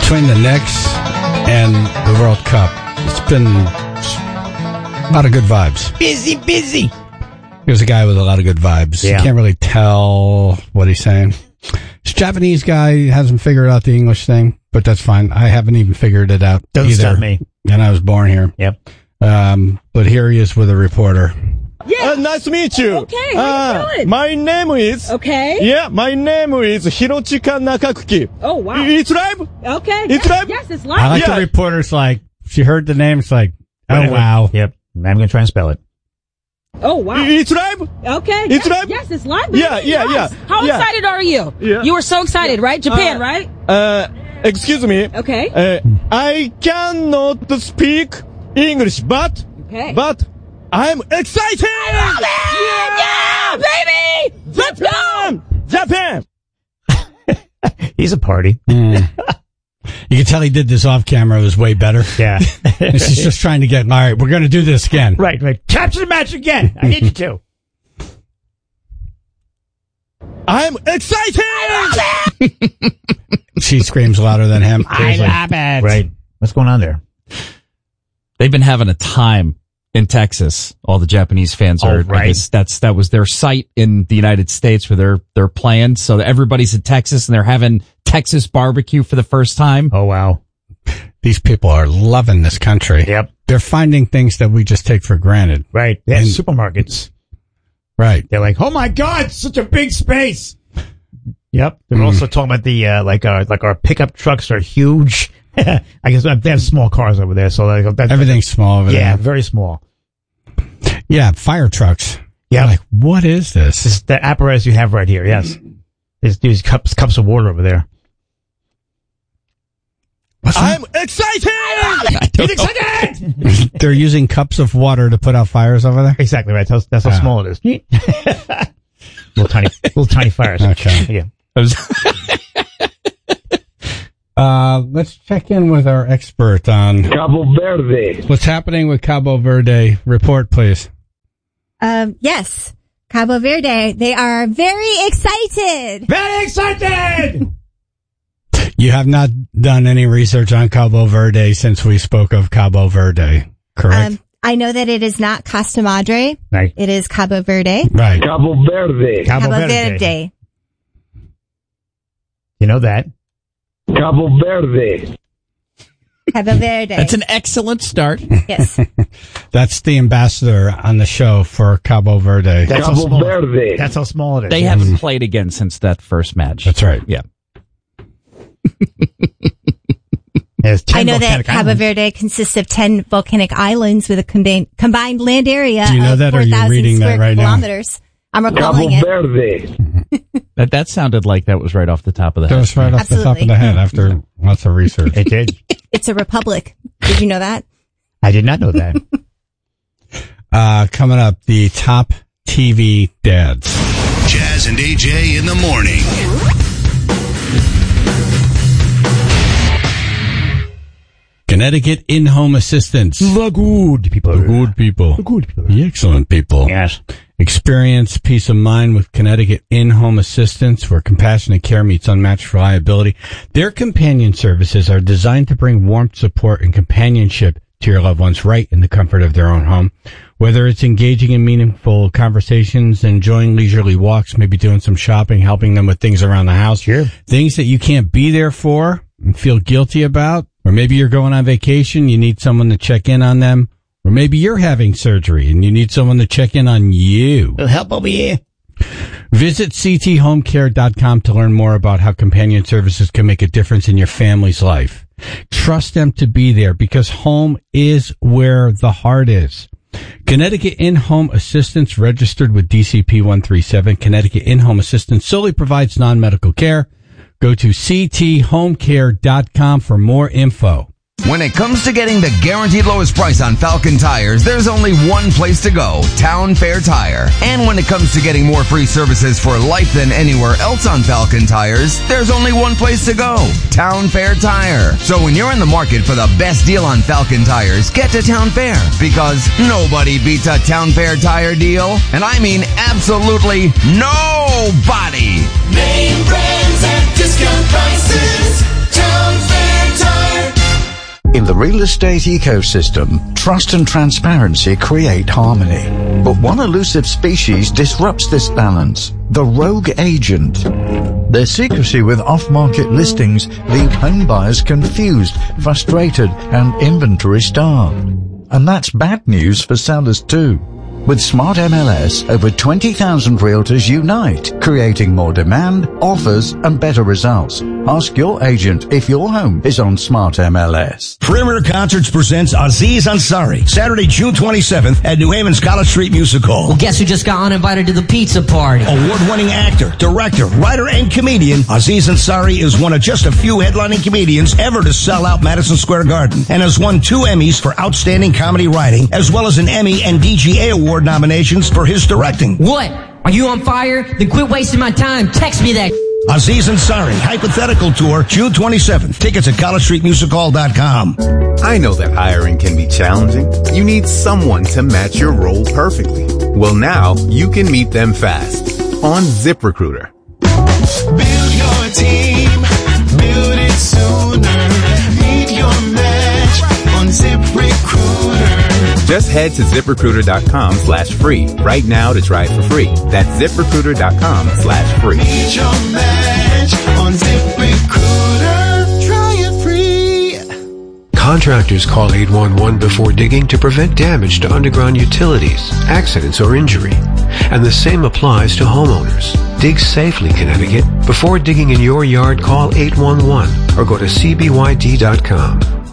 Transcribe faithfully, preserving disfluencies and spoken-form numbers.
between the Knicks and the World Cup, it's been a lot of good vibes. Busy, busy. Here's a guy with a lot of good vibes. Yeah. You can't really tell what he's saying. This Japanese guy hasn't figured out the English thing, but that's fine. I haven't even figured it out Don't either. stop me. And I was born here. Yep. Um, but here he is with a reporter. Yeah. Uh, nice to meet you. Okay, how uh, you doing? My name is... Okay. Yeah, my name is Hirochika Nakakuki. Oh, wow. It's live? Okay. It's yes, live? Yes, it's I live. like Yeah. the reporter's like, she heard the name, it's like, oh, Whatever. wow. Yep. I'm going to try and spell it. Oh, wow. It's live? Okay. It's yes, live? Yes, it's live. Baby. Yeah, yeah, Yes. yeah. How Yeah. excited are you? Yeah. You were so excited, right? Japan, Uh, right? Uh, excuse me. Okay. Uh, I cannot speak English, but... Okay. But... I'm excited! Yeah, baby! Let's go! Japan! He's a party. Mm. You can tell he did this off camera. It was way better. Yeah. And she's just trying to get, all right, we're going to do this again. Right, right. Capture the match again. I need you to. I'm excited! She screams louder than him. I love it. Right. What's going on there? They've been having a time in Texas. All the Japanese fans Oh, are. right. I guess that's that was their site in the United States where they're they're playing. So everybody's in Texas and they're having Texas barbecue for the first time. Oh, wow. These people are loving this country. Yep. They're finding things that we just take for granted. Right. They have And- supermarkets. Right. They're like, oh my God, such a big space. Yep. They're Mm. also talking about the, uh, like our, like our pickup trucks are huge. I guess they have small cars over there. So like, that's, Everything's small over yeah, there. very small. Yeah, fire trucks. Yeah. Like, what is this? This is the apparatus you have right here. Yes. There's these cups, cups of water over there. What's that? I'm excited! He's excited! They're using cups of water to put out fires over there? Exactly right. That's, that's how Ah. small it is. little tiny, little tiny fires. Okay. Yeah. Uh, let's check in with our expert on Cabo Verde. what's happening with Cabo Verde. Report, please. Um, yes. Cabo Verde, they are very excited. Very excited! You have not done any research on Cabo Verde since we spoke of Cabo Verde, correct? Um, I know that it is not Costa Madre. Right. It is Cabo Verde. Right. Cabo Verde. Cabo, Cabo Verde. Verde. You know that? Cabo Verde. Cabo Verde. That's an excellent start. yes. That's the ambassador on the show for Cabo Verde. That's how Cabo small. Verde. That's how small it is. They Yeah. haven't played again since that first match. That's right. Yeah. There's ten I know that volcanic Cabo islands. Verde consists of ten volcanic islands with a combined, combined land area Do you know of that, or four are you thousand reading that square right now? kilometers. I'm Cabo recalling it. Verde. That that sounded like that was right off the top of the That head. was right off the top of Absolutely. the head after lots of research. It did. It's a republic. Did you know that? I did not know that. Uh, coming up, the top T V dads. Jazz and A J in the morning. Connecticut in-home assistance. The good people. The good people. The good people. The excellent people. Yes. Experience peace of mind with Connecticut in-home assistance, where compassionate care meets unmatched reliability. Their companion services are designed to bring warmth, support, and companionship to your loved ones right in the comfort of their own home. Whether it's engaging in meaningful conversations, enjoying leisurely walks, maybe doing some shopping, helping them with things around the house. Sure. Things that you can't be there for and feel guilty about. Or maybe you're going on vacation, you need someone to check in on them. Or maybe you're having surgery and you need someone to check in on you. We'll help over here. Visit c t home care dot com to learn more about how companion services can make a difference in your family's life. Trust them to be there, because home is where the heart is. Connecticut In-Home Assistance, registered with D C P one three seven. Connecticut In-Home Assistance solely provides non-medical care. Go to c t home care dot com for more info. When it comes to getting the guaranteed lowest price on Falcon tires, there's only one place to go, Town Fair Tire. And when it comes to getting more free services for life than anywhere else on Falcon tires, there's only one place to go, Town Fair Tire. So when you're in the market for the best deal on Falcon tires, get to Town Fair, because nobody beats a Town Fair Tire deal. And I mean absolutely nobody. Name brands at discount prices. Town Fair Tire. real estate ecosystem, trust and transparency create harmony. But one elusive species disrupts this balance, the rogue agent. Their secrecy with off-market listings leave home buyers confused, frustrated, and inventory-starved. And that's bad news for sellers too. With Smart M L S, over twenty thousand realtors unite, creating more demand, offers, and better results. Ask your agent if your home is on Smart M L S. Perimeter Concerts presents Aziz Ansari, Saturday, June twenty-seventh at New Haven's College Street Music Hall. Well, guess who just got uninvited to the pizza party? Award-winning actor, director, writer, and comedian, Aziz Ansari is one of just a few headlining comedians ever to sell out Madison Square Garden and has won two Emmys for outstanding comedy writing, as well as an Emmy and D G A Award nominations for his directing. What? Are you on fire? Then quit wasting my time. Text me that. Aziz Ansari, Hypothetical Tour, June twenty-seventh. Tickets at college street music hall dot com. I know that hiring can be challenging. You need someone to match your role perfectly. Well, now you can meet them fast on ZipRecruiter. Build your team. Build it sooner. Meet your match on ZipRecruiter. Just head to ZipRecruiter.com slash free right now to try it for free. That's ZipRecruiter.com slash free. Meet your match on ZipRecruiter. Try it free. Contractors call eight one one before digging to prevent damage to underground utilities, accidents, or injury. And the same applies to homeowners. Dig safely, Connecticut. Before digging in your yard, call eight one one or go to C B Y D dot com.